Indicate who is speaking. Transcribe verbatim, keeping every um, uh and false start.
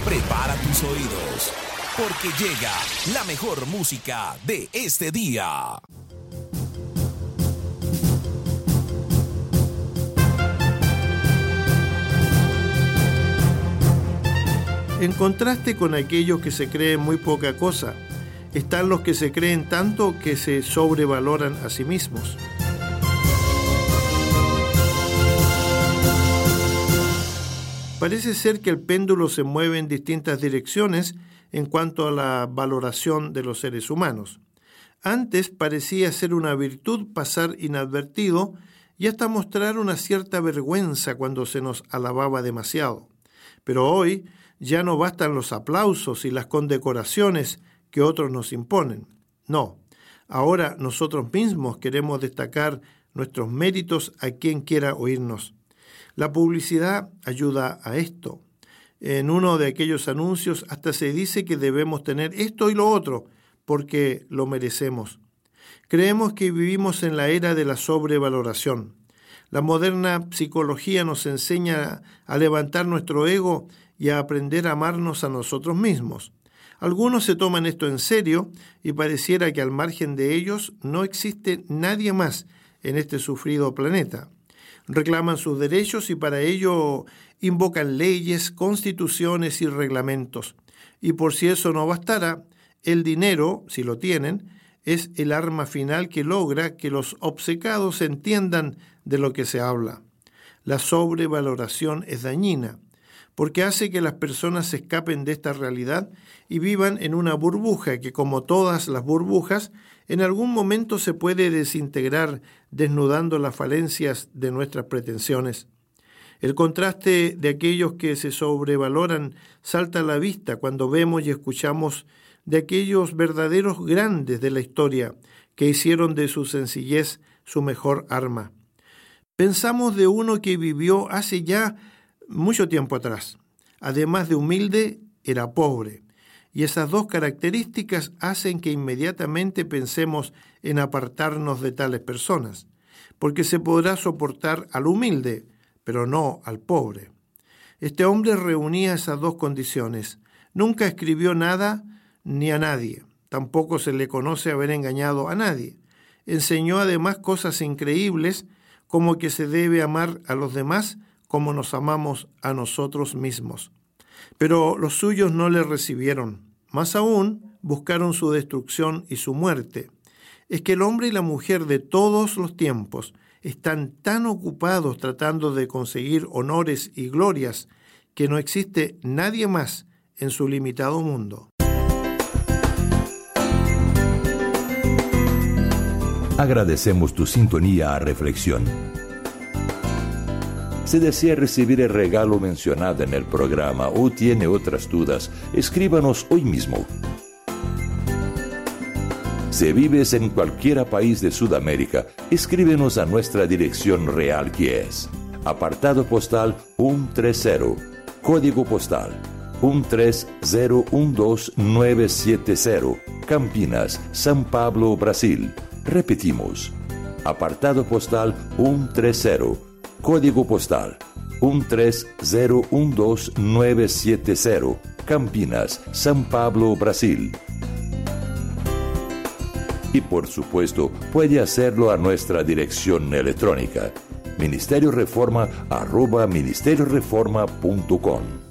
Speaker 1: Prepara tus oídos, porque llega la mejor música de este día.
Speaker 2: En contraste con aquellos que se creen muy poca cosa, están los que se creen tanto que se sobrevaloran a sí mismos. Parece ser que el péndulo se mueve en distintas direcciones en cuanto a la valoración de los seres humanos. Antes parecía ser una virtud pasar inadvertido y hasta mostrar una cierta vergüenza cuando se nos alababa demasiado. Pero hoy ya no bastan los aplausos y las condecoraciones que otros nos imponen. No, ahora nosotros mismos queremos destacar nuestros méritos a quien quiera oírnos. La publicidad ayuda a esto. En uno de aquellos anuncios hasta se dice que debemos tener esto y lo otro porque lo merecemos. Creemos que vivimos en la era de la sobrevaloración. La moderna psicología nos enseña a levantar nuestro ego y a aprender a amarnos a nosotros mismos. Algunos se toman esto en serio y pareciera que al margen de ellos no existe nadie más en este sufrido planeta. Reclaman sus derechos y para ello invocan leyes, constituciones y reglamentos. Y por si eso no bastara, el dinero, si lo tienen, es el arma final que logra que los obcecados entiendan de lo que se habla. La sobrevaloración es dañina, porque hace que las personas se escapen de esta realidad y vivan en una burbuja que, como todas las burbujas, en algún momento se puede desintegrar desnudando las falencias de nuestras pretensiones. El contraste de aquellos que se sobrevaloran salta a la vista cuando vemos y escuchamos de aquellos verdaderos grandes de la historia que hicieron de su sencillez su mejor arma. Pensamos de uno que vivió hace ya mucho tiempo atrás. Además de humilde, era pobre. Y esas dos características hacen que inmediatamente pensemos en apartarnos de tales personas, porque se podrá soportar al humilde, pero no al pobre. Este hombre reunía esas dos condiciones. Nunca escribió nada ni a nadie. Tampoco se le conoce haber engañado a nadie. Enseñó además cosas increíbles, como que se debe amar a los demás como nos amamos a nosotros mismos. Pero los suyos no le recibieron. Más aún, buscaron su destrucción y su muerte. Es que el hombre y la mujer de todos los tiempos están tan ocupados tratando de conseguir honores y glorias que no existe nadie más en su limitado mundo.
Speaker 3: Agradecemos tu sintonía a Reflexión. Si desea recibir el regalo mencionado en el programa o tiene otras dudas, escríbanos hoy mismo. Si vives en cualquier país de Sudamérica, escríbenos a nuestra dirección real, que es apartado postal ciento treinta, código postal uno tres cero uno dos nueve siete cero, Campinas, São Paulo, Brasil. Repetimos, apartado postal ciento treinta, código postal uno tres cero uno dos nueve siete cero, Campinas, São Paulo, Brasil. Y por supuesto, puede hacerlo a nuestra dirección electrónica, ministerio reforma arroba ministerio reforma punto com.